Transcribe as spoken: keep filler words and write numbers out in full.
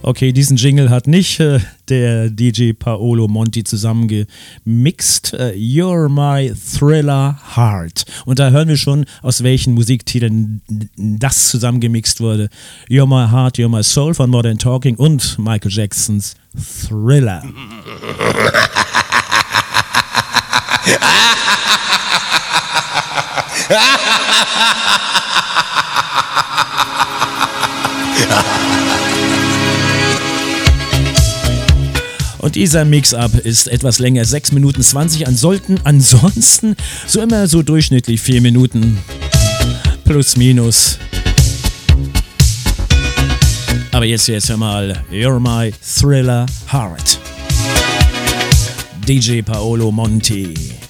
Okay, diesen Jingle hat nicht äh, der D J Paolo Monti zusammengemixt. Äh, You're My Thriller Heart. Und da hören wir schon, aus welchen Musiktiteln das zusammengemixt wurde. You're My Heart, You're My Soul von Modern Talking und Michael Jacksons Thriller. Und dieser Mix-Up ist etwas länger, sechs Minuten zwanzig, sollten ansonsten so immer so durchschnittlich vier Minuten plus minus. Aber jetzt jetzt hör mal You're My Thriller Heart. D J Paolo Monti.